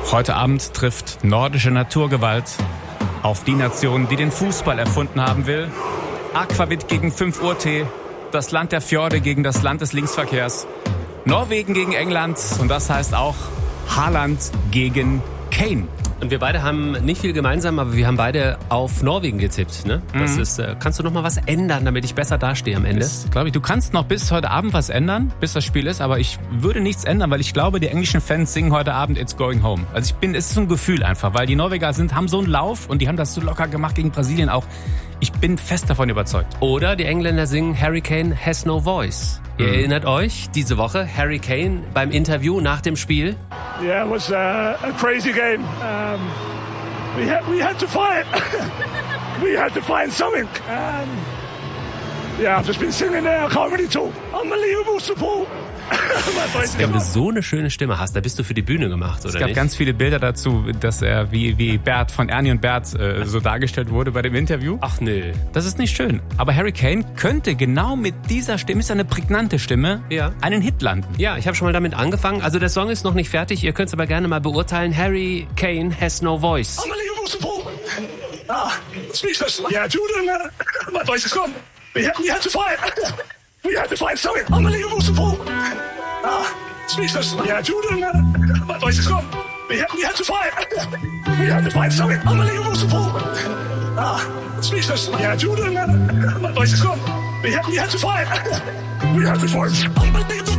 Heute Abend trifft nordische Naturgewalt auf die Nation, die den Fußball erfunden haben will. Aquavit gegen 5 Uhr Tee, das Land der Fjorde gegen das Land des Linksverkehrs, Norwegen gegen England und das heißt auch Haaland gegen Kane. Und wir beide haben nicht viel gemeinsam, aber wir haben beide auf Norwegen getippt. Ne? Das ist, kannst du noch mal was ändern, damit ich besser dastehe am Ende? Glaube ich, du kannst noch bis heute Abend was ändern, bis das Spiel ist, aber ich würde nichts ändern, weil ich glaube, die englischen Fans singen heute Abend It's Going Home. Also es ist so ein Gefühl einfach, weil die Norweger haben so einen Lauf und die haben das so locker gemacht gegen Brasilien auch. Ich bin fest davon überzeugt. Oder die Engländer singen Harry Kane has no voice. Ihr erinnert euch, diese Woche Harry Kane beim Interview nach dem Spiel. Yeah, it was a crazy game. We had to fight. We had to find something. Yeah, I've just been singing there. I can't really talk. Unbelievable support. Wenn du so eine schöne Stimme hast, da bist du für die Bühne gemacht, oder nicht? Es gab ganz viele Bilder dazu, dass er wie Bert von Ernie und Bert so dargestellt wurde bei dem Interview. Ach nö. Das ist nicht schön. Aber Harry Kane könnte genau mit dieser Stimme, ist eine prägnante Stimme, einen Hit landen. Ja, ich habe schon mal damit angefangen. Also der Song ist noch nicht fertig, ihr könnt es aber gerne mal beurteilen. Harry Kane has no voice. Unbelievable support. Speechless. Yeah, Jordan, my voice is gone. We had to fight. We had to find something. Unbelievable support. Speechless. Yeah, Jordan, my voice is gone. We had to fight. We had to find something. Unbelievable support. Speechless. Yeah, Jordan, my voice is gone. We had to fight. We had to fight. Unbelievable.